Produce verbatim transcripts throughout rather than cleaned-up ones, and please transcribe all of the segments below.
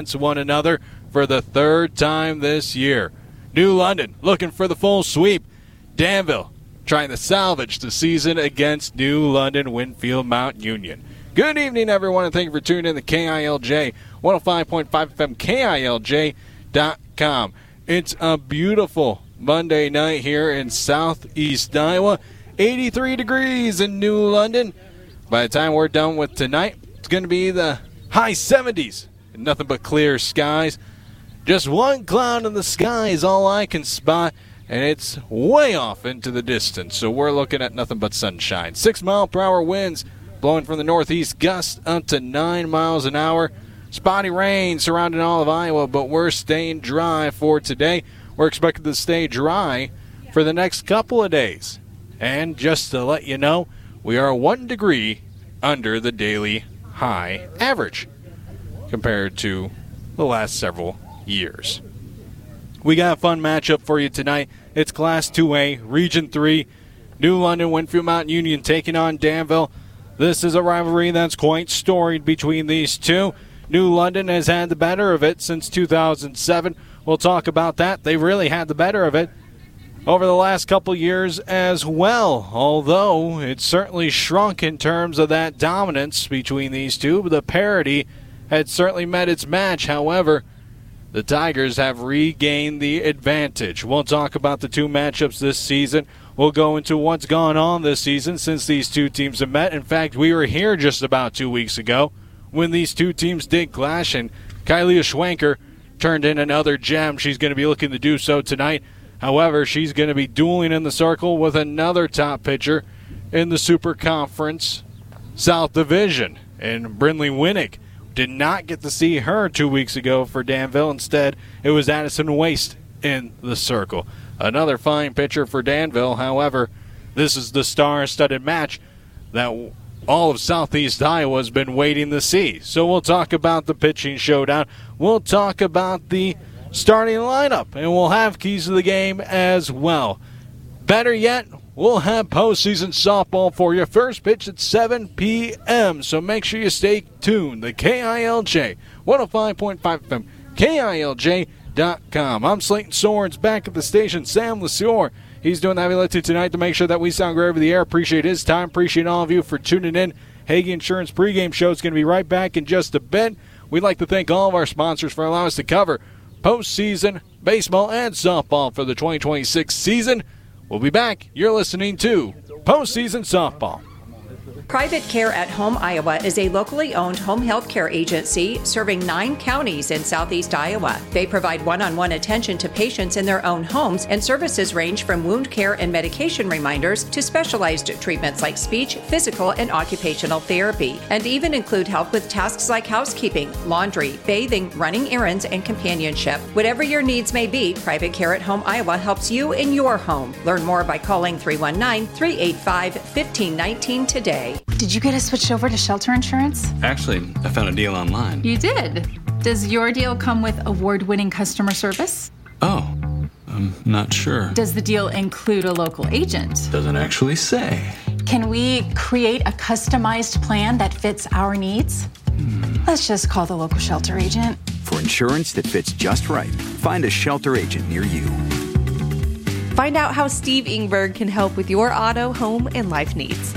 one another for the third time this year. New London looking for the full sweep. Danville trying to salvage the season against New London Winfield Mount Union. Good evening, everyone, and thank you for tuning in to K I L J one oh five point five F M, K I L J dot com. It's a beautiful Monday night here in southeast Iowa. eighty-three degrees in New London. By the time we're done with tonight, it's going to be the high seventies. And nothing but clear skies. Just one cloud in the sky is all I can spot, and it's way off into the distance. So we're looking at nothing but sunshine. Six mile per hour winds blowing from the northeast, gusts up to nine miles an hour. Spotty rain surrounding all of Iowa, but we're staying dry for today. We're expected to stay dry for the next couple of days. And just to let you know, we are one degree under the daily high average compared to the last several years. We got a fun matchup for you tonight. It's Class two A, Region three. New London Winfield Mount Union taking on Danville. This is a rivalry that's quite storied between these two. New London has had the better of it since two thousand seven. We'll talk about that. They really had the better of it over the last couple years as well, although it's certainly shrunk in terms of that dominance between these two. The parity had certainly met its match. However, the Tigers have regained the advantage. We'll talk about the two matchups this season. We'll go into what's gone on this season since these two teams have met. In fact, we were here just about two weeks ago when these two teams did clash, and Kylie Schwenker turned in another gem. She's going to be looking to do so tonight. However, she's going to be dueling in the circle with another top pitcher in the Super Conference South Division, and Brindley Winnick. Did not get to see her two weeks ago for Danville. Instead, it was Addison Waste in the circle. Another fine pitcher for Danville. However, this is the star-studded match that all of southeast Iowa has been waiting to see. So we'll talk about the pitching showdown. We'll talk about the starting lineup, and we'll have keys to the game as well. Better yet, we'll have postseason softball for you. First pitch at seven p.m., so make sure you stay tuned. The K I L J one oh five point five F M, K I L J dot com. I'm Slayton Swords, back at the station. Sam LeSueur, he's doing the heavy lifting tonight to make sure that we sound great over the air. Appreciate his time. Appreciate all of you for tuning in. Hagee Insurance pregame show is going to be right back in just a bit. We'd like to thank all of our sponsors for allowing us to cover postseason baseball and softball for the twenty twenty-six season. We'll be back. You're listening to Postseason Softball. Private Care at Home Iowa is a locally owned home health care agency serving nine counties in southeast Iowa. They provide one-on-one attention to patients in their own homes, and services range from wound care and medication reminders to specialized treatments like speech, physical, and occupational therapy, and even include help with tasks like housekeeping, laundry, bathing, running errands, and companionship. Whatever your needs may be, Private Care at Home Iowa helps you in your home. Learn more by calling three one nine, three eight five, one five one nine today. Did you get us switched over to shelter insurance? Actually, I found a deal online. You did? Does your deal come with award-winning customer service? Oh, I'm not sure. Does the deal include a local agent? Doesn't actually say. Can we create a customized plan that fits our needs? Hmm. Let's just call the local shelter agent. For insurance that fits just right, find a shelter agent near you. Find out how Steve Ingberg can help with your auto, home, and life needs.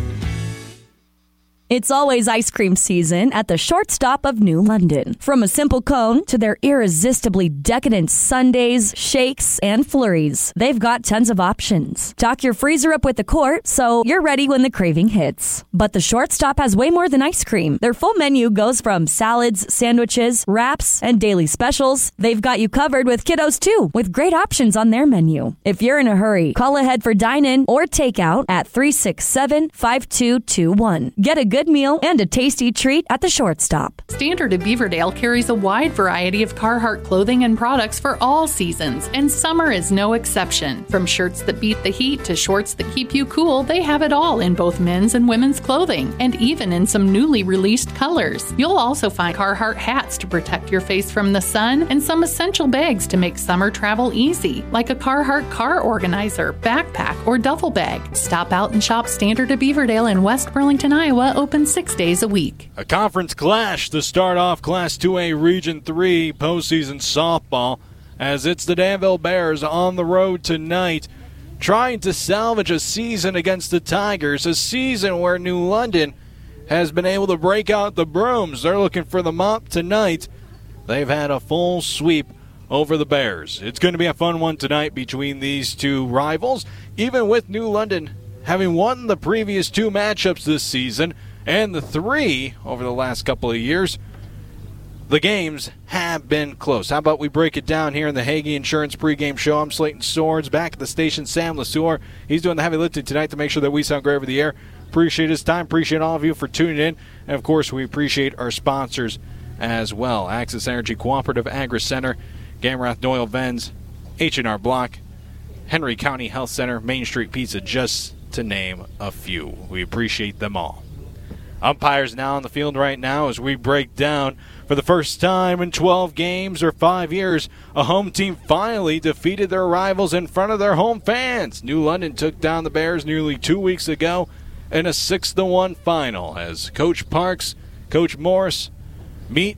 It's always ice cream season at the Shortstop of New London. From a simple cone to their irresistibly decadent sundaes, shakes, and flurries, they've got tons of options. Stock your freezer up with the quart so you're ready when the craving hits. But the Shortstop has way more than ice cream. Their full menu goes from salads, sandwiches, wraps, and daily specials. They've got you covered with kiddos too, with great options on their menu. If you're in a hurry, call ahead for dine-in or takeout at three six seven, five two two one. Get a good meal and a tasty treat at the Shortstop. Standard of Beaverdale carries a wide variety of Carhartt clothing and products for all seasons, and summer is no exception. From shirts that beat the heat to shorts that keep you cool, they have it all in both men's and women's clothing, and even in some newly released colors. You'll also find Carhartt hats to protect your face from the sun, and some essential bags to make summer travel easy, like a Carhartt car organizer, backpack, or duffel bag. Stop out and shop Standard of Beaverdale in West Burlington, Iowa, open six days a week. A conference clash to start off Class two A Region three postseason softball, as it's the Danville Bears on the road tonight, trying to salvage a season against the Tigers, a season where New London has been able to break out the brooms. They're looking for the mop tonight. They've had a full sweep over the Bears. It's going to be a fun one tonight between these two rivals, even with New London having won the previous two matchups this season and the three over the last couple of years. The games have been close. How about we break it down here in the Hagee Insurance pregame show? I'm Slayton Swords, back at the station. Sam LeSueur, he's doing the heavy lifting tonight to make sure that we sound great over the air. Appreciate his time. Appreciate all of you for tuning in. And, of course, we appreciate our sponsors as well. Access Energy Cooperative Agri Center, Gamrath Doyle Vens, H and R Block, Henry County Health Center, Main Street Pizza, just to name a few. We appreciate them all. Umpires now on the field right now as we break down for the first time in twelve games or five years, a home team finally defeated their rivals in front of their home fans. New London took down the Bears nearly two weeks ago in a six to one final as Coach Parks, Coach Morris meet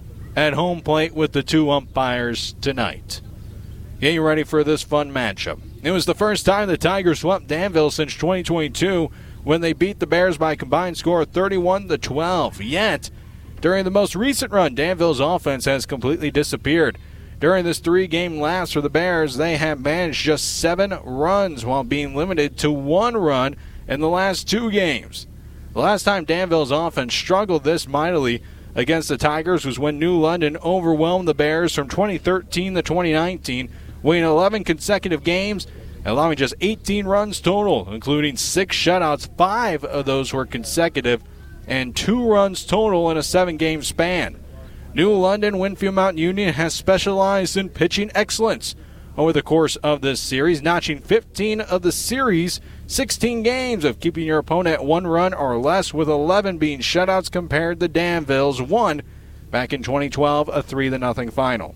at home plate with the two umpires tonight. Get you ready for this fun matchup. It was the first time the Tigers swept Danville since twenty twenty-two when they beat the Bears by a combined score of thirty-one to twelve. Yet, during the most recent run, Danville's offense has completely disappeared. During this three-game last for the Bears, they have managed just seven runs while being limited to one run in the last two games. The last time Danville's offense struggled this mightily against the Tigers was when New London overwhelmed the Bears from twenty thirteen to twenty nineteen, winning eleven consecutive games, allowing just eighteen runs total, including six shutouts. Five of those were consecutive, and two runs total in a seven-game span. New London Winfield Mountain Union has specialized in pitching excellence over the course of this series, notching fifteen of the series' sixteen games of keeping your opponent at one run or less, with eleven being shutouts compared to Danville's one back in twenty twelve, a three to nothing final.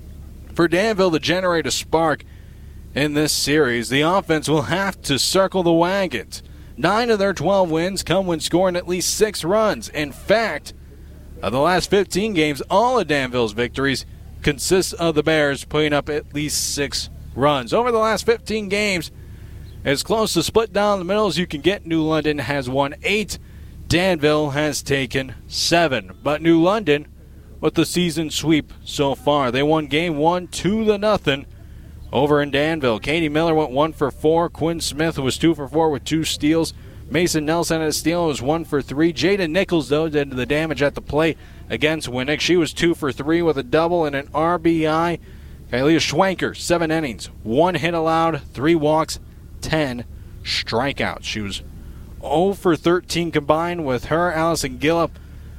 For Danville to generate a spark in this series, the offense will have to circle the wagons. Nine of their twelve wins come when scoring at least six runs. In fact, of the last fifteen games, all of Danville's victories consist of the Bears putting up at least six runs. Over the last fifteen games, as close to split down the middle as you can get, New London has won eight. Danville has taken seven. But New London, with the season sweep so far, they won game one, two to nothing over in Danville. Katie Miller went one for four. Quinn Smith was two for four with two steals. Mason Nelson had a steal and was one for three. Jada Nichols, though, did the damage at the plate against Winnick. She was two for three with a double and an R B I. Kylia Schwanker, seven innings, one hit allowed, three walks, ten strikeouts. She was oh for thirteen combined with her, Allison Gillip,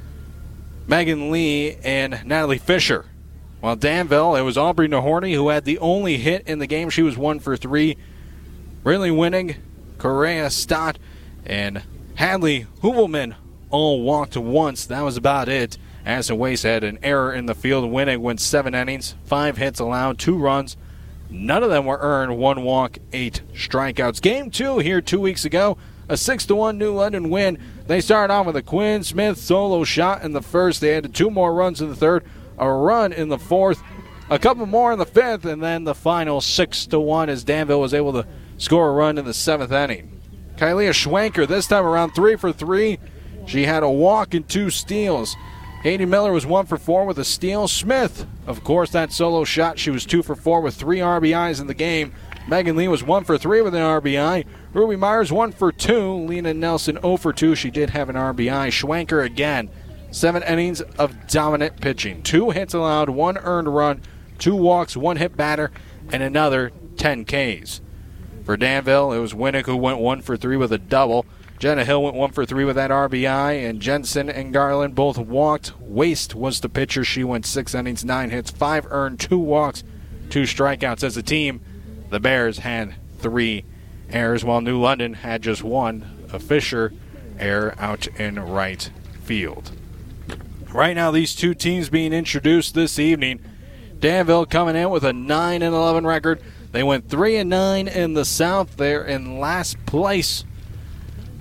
Megan Lee, and Natalie Fisher. While Danville, it was Aubrey Nahorny who had the only hit in the game. She was one for three. Really winning, Correa, Stott, and Hadley Hoovelman all walked once. That was about it. Addison Weiss had an error in the field. Winning went seven innings, five hits allowed, two runs. None of them were earned. One walk, eight strikeouts. Game two here two weeks ago, a six to one New London win. They started off with a Quinn Smith solo shot in the first. They added two more runs in the third, a run in the fourth, a couple more in the fifth, and then the final six to one as Danville was able to score a run in the seventh inning. Kylia Schwanker, this time around three for three. She had a walk and two steals. Katie Miller was one for four with a steal. Smith, of course, that solo shot. She was two for four with three R B Is in the game. Megan Lee was one for three with an R B I. Ruby Myers one for two. Lena Nelson oh for two. She did have an R B I. Schwanker again. Seven innings of dominant pitching. Two hits allowed, one earned run, two walks, one hit batter, and another ten Ks. For Danville, it was Winnick who went one for three with a double. Jenna Hill went one for three with that R B I, and Jensen and Garland both walked. Waste was the pitcher. She went six innings, nine hits, five earned, two walks, two strikeouts. As a team, the Bears had three errors, while New London had just one, a Fisher error out in right field. Right now, these two teams being introduced this evening. Danville coming in with a nine and eleven record. They went three and nine in the South. They're in last place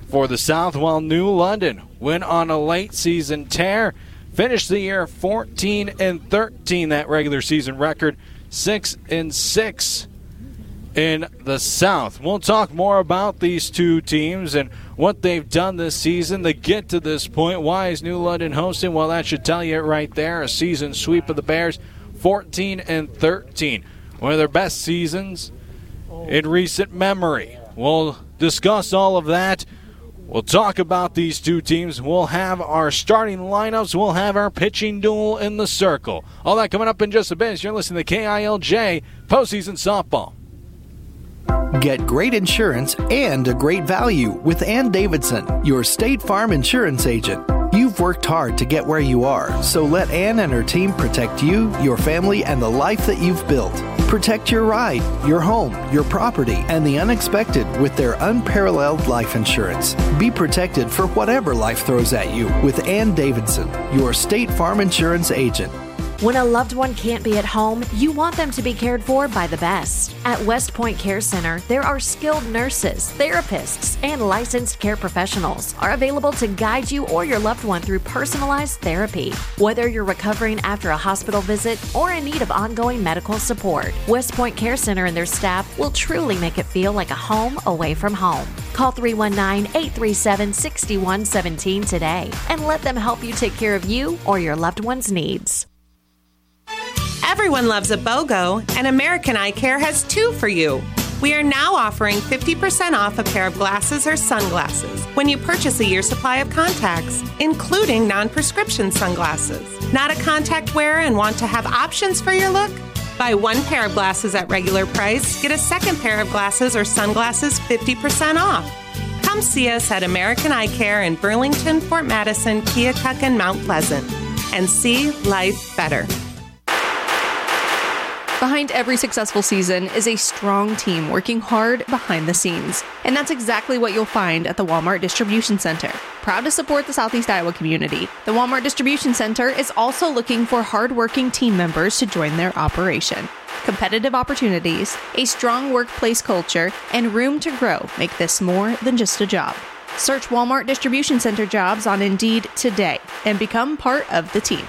for the South, while New London went on a late season tear. Finished the year fourteen and thirteen, that regular season record, six and six in the South. We'll talk more about these two teams and what they've done this season to get to this point. Why is New London hosting? Well, that should tell you it right there. A season sweep of the Bears, fourteen and thirteen. One of their best seasons in recent memory. We'll discuss all of that. We'll talk about these two teams. We'll have our starting lineups. We'll have our pitching duel in the circle. All that coming up in just a bit as you're listening to K I L J Postseason Softball. Get great insurance and a great value with Ann Davidson, your State Farm insurance agent. You've worked hard to get where you are, so let Ann and her team protect you, your family, and the life that you've built. Protect your ride, your home, your property, and the unexpected with their unparalleled life insurance. Be protected for whatever life throws at you with Ann Davidson, your State Farm insurance agent. When a loved one can't be at home, you want them to be cared for by the best. At West Point Care Center, there are skilled nurses, therapists, and licensed care professionals are available to guide you or your loved one through personalized therapy. Whether you're recovering after a hospital visit or in need of ongoing medical support, West Point Care Center and their staff will truly make it feel like a home away from home. Call three one nine, eight three seven, six one one seven today and let them help you take care of you or your loved one's needs. Everyone loves a BOGO, and American Eye Care has two for you. We are now offering fifty percent off a pair of glasses or sunglasses when you purchase a year's supply of contacts, including non-prescription sunglasses. Not a contact wearer and want to have options for your look? Buy one pair of glasses at regular price, get a second pair of glasses or sunglasses fifty percent off. Come see us at American Eye Care in Burlington, Fort Madison, Keokuk, and Mount Pleasant, and see life better. Behind every successful season is a strong team working hard behind the scenes. And that's exactly what you'll find at the Walmart Distribution Center. Proud to support the Southeast Iowa community, the Walmart Distribution Center is also looking for hardworking team members to join their operation. Competitive opportunities, a strong workplace culture, and room to grow make this more than just a job. Search Walmart Distribution Center jobs on Indeed today and become part of the team.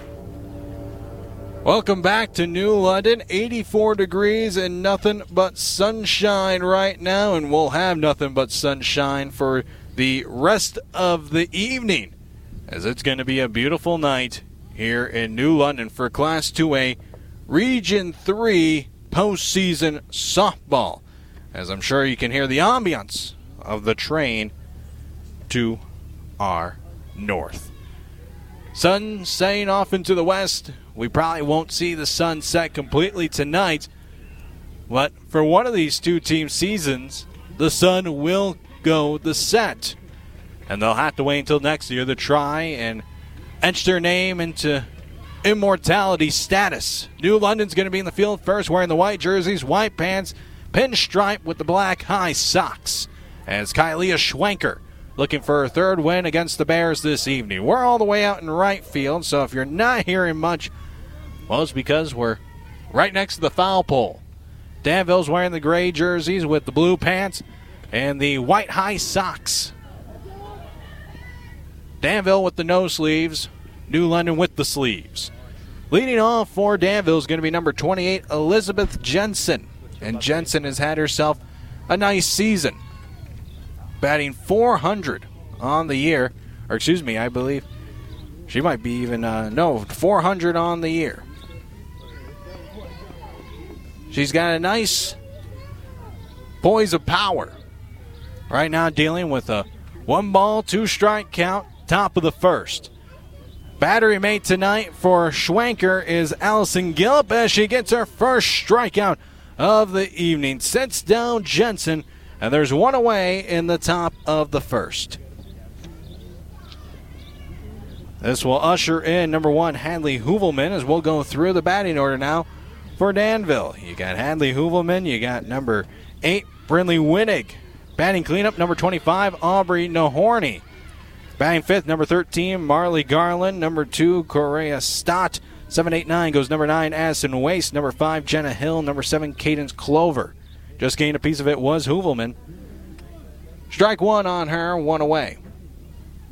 Welcome back to New London. eighty-four degrees and nothing but sunshine right now, and we'll have nothing but sunshine for the rest of the evening, as it's going to be a beautiful night here in New London for Class two A Region three postseason softball, as I'm sure you can hear the ambiance of the train to our north. Sun setting off into the west. We probably won't see the sun set completely tonight, but for one of these two team seasons, the sun will go the set. And they'll have to wait until next year to try and etch their name into immortality status. New London's going to be in the field first, wearing the white jerseys, white pants, pinstripe with the black high socks. As Kylia Schwenker looking for her third win against the Bears this evening. We're all the way out in right field, so if you're not hearing much, well, it's because we're right next to the foul pole. Danville's wearing the gray jerseys with the blue pants and the white high socks. Danville with the no sleeves, New London with the sleeves. Leading off for Danville is going to be number twenty-eight, Elizabeth Jensen. And Jensen has had herself a nice season, batting four hundred on the year. Or excuse me, I believe she might be even, uh, no, four hundred on the year. She's got a nice poise of power. Right now dealing with a one ball, two strike count, top of the first. Battery mate tonight for Schwenker is Allison Gillip as she gets her first strikeout of the evening. Sets down Jensen, and there's one away in the top of the first. This will usher in number one, Hadley Hoovelman, as we'll go through the batting order now for Danville. You got Hadley Hoovelman, you got number eight, Brinley Winnig. Batting cleanup, number twenty-five, Aubrey Nahorny. Batting fifth, number thirteen, Marley Garland. Number two, Correa Stott. seven eight nine goes number nine, Addison Waste. Number five, Jenna Hill. Number seven, Cadence Clover. Just gained a piece of it was Hoovelman. Strike one on her, one away.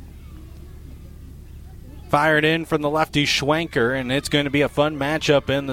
Fired in from the lefty Schwenker, and it's going to be a fun matchup in the